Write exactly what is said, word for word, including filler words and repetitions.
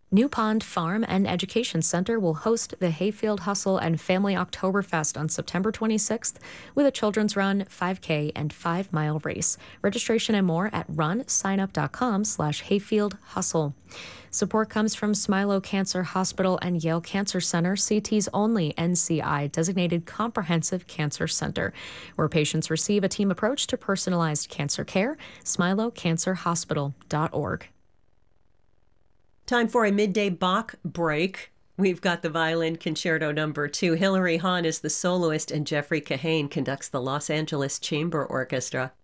New Pond Farm and Education Center will host the Hayfield Hustle and Family Oktoberfest on September twenty-sixth with a children's run, five K, and five mile race. Registration and more at runsignup.com slash Hayfield Hustle. Support comes from Smilow Cancer Hospital and Yale Cancer Center, C T's only N C I-designated comprehensive cancer center, where patients receive a team approach to personalized cancer care. smilo cancer hospital dot org. Time for a midday Bach break. We've got the Violin Concerto number two. Hilary Hahn is the soloist and Jeffrey Kahane conducts the Los Angeles Chamber Orchestra.